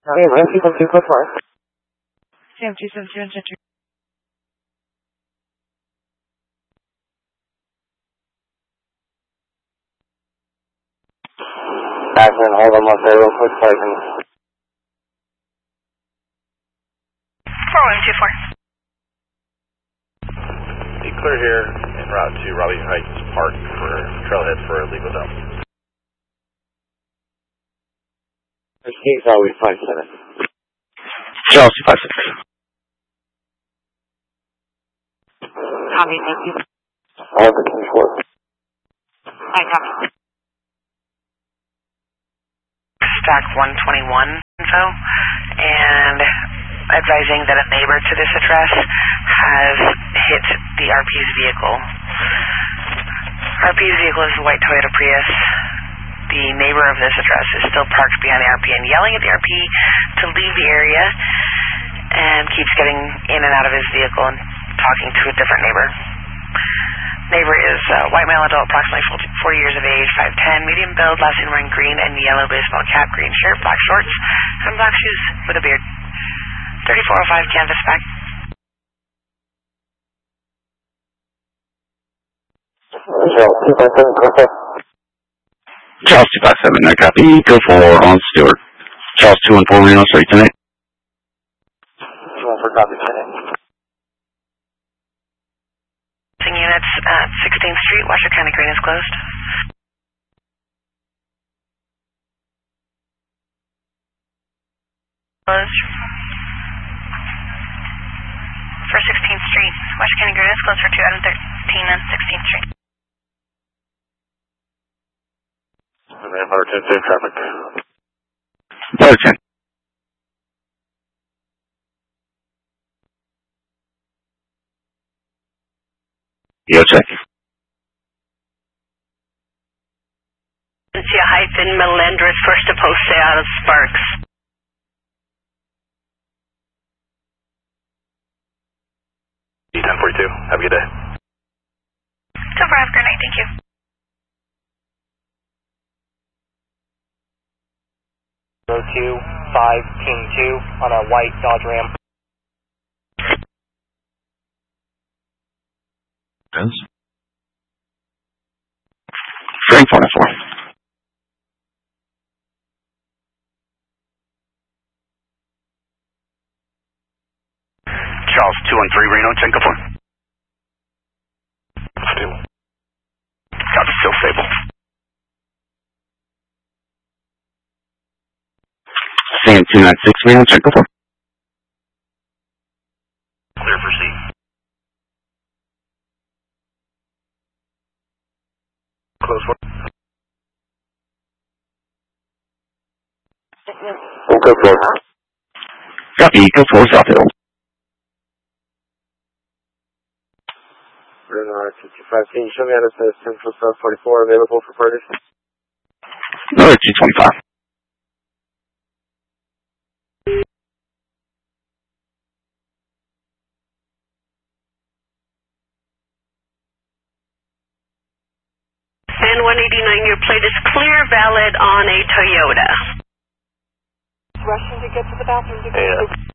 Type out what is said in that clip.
Sam 272 Century. Accent, hold on, Monday, real quick, parking. 4124. Be clear here en route to Robbie Heights Park for trailhead for a legal dump. He's always 57. Charles 256. Copy, thank you. I have the King's Work. I copy. Stack 121 info, and advising that a neighbor to this address has hit the RP's vehicle. RP's vehicle is a white Toyota Prius. The neighbor of this address is still parked behind the RP and yelling at the RP to leave the area, and keeps getting in and out of his vehicle and talking to a different neighbor. Neighbor is white male adult, approximately 40 years of age, 5'10", medium build, last name wearing green and yellow baseball cap, green shirt, black shorts, and black shoes with a beard. 3405 canvas back. Charles 257, I copy. Go for on Stewart. Charles 214 Reno, sorry, tonight. For copy, tonight. Units at 16th Street, Washoe County Green is closed. Closed. For 16th Street, Washoe County Green is closed for 2 out of 13 and 16th Street. And then 110 safe traffic. 110. Check. Melendres, first to post out of Sparks. E1042, have a good day. So far, have a great night, thank you. Row 2, 5, King 2 on a white Dodge Ram. Frank 44. Charles 213 Reno, Chenko 4. Stable. Copy, still stable. Sam 296 Reno, Chenko 4. Clear for C. Close one. Go for Copy, go for South Hill. Reno 225, can you show me how to say Central South 44 available for purchase? Another 225. And 189, your plate is clear, valid on a Toyota. Rushing to get to the bathroom. Yeah.